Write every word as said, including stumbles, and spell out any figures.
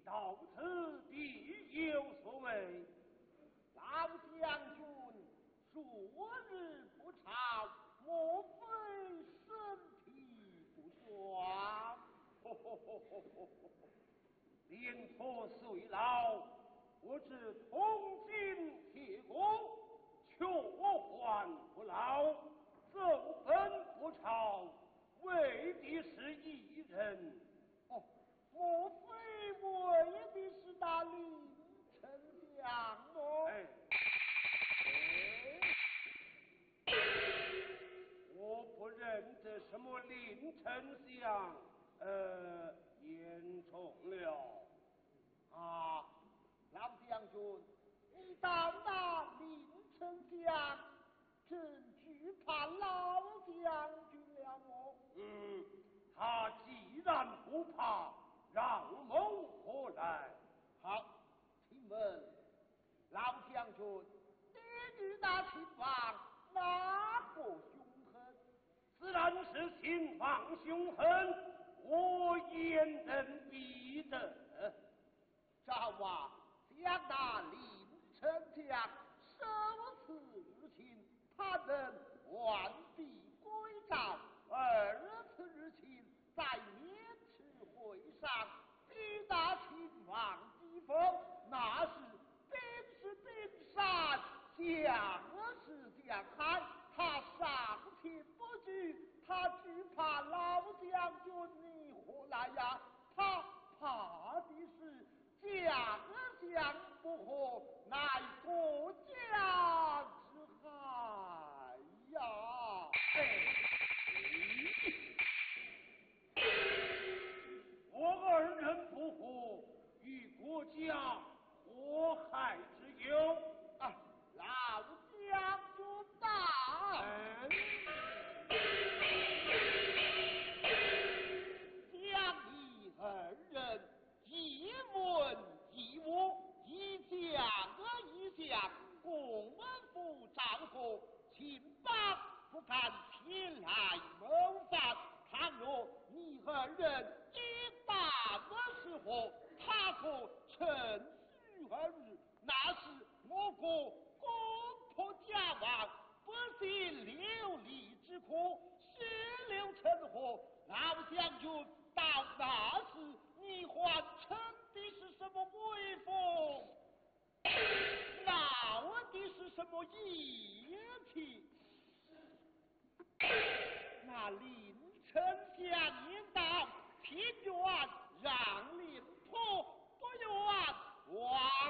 到此必有所为。 老将军数日不朝，莫非身体不爽？ 吼吼吼吼吼吼！年错岁老，我知铜筋铁骨，却还不老。奏本不朝，为的是一人。 哦，莫非为的是那林丞相么？ 哎，我不认得什么林丞相，呃，言重了。 啊，老将军，你到那林丞相，真惧怕老将军了么？ 嗯，他既然不怕，让某何来？ 好，请问老将军，你与那秦王哪个凶狠？ 自然是秦王凶狠，我焉能比得？ 赵王将那林丞相首次入侵，他能万璧归赵；二次入侵，在渑池会上逼打秦王击封，那是兵是兵山，将是将海，他上前不惧，他惧怕老将军你何来呀？他怕的是将相不和，乃国家之害呀！ 我二人不和，与国家祸害之有啊，老将军大。 哎将你二人一文一武，一将一相，共赴赵国，秦邦不敢前来谋反。倘若你二人一旦失火，他可趁虚而入，那时我国攻破家亡，不惜流离之苦，血流成河。老将军，到那时你还称的是什么威风？闹的是什么义气？那林丞相年